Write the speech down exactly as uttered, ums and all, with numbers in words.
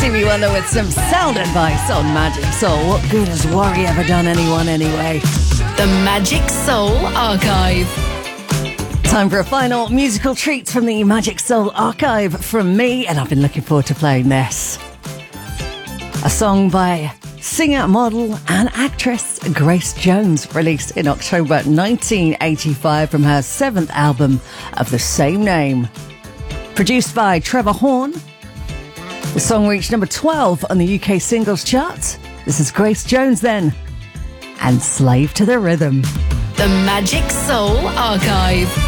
Stevie Wonder with some sound advice on Magic Soul. What good has worry ever done anyone anyway? The Magic Soul Archive. Time for a final musical treat from the Magic Soul Archive from me, and I've been looking forward to playing this. A song by singer, model and actress Grace Jones, released in October nineteen eighty-five from her seventh album of the same name. Produced by Trevor Horn, the song reached number twelve on the U K singles chart. This is Grace Jones then, and Slave to the Rhythm. The Magic Soul Archive.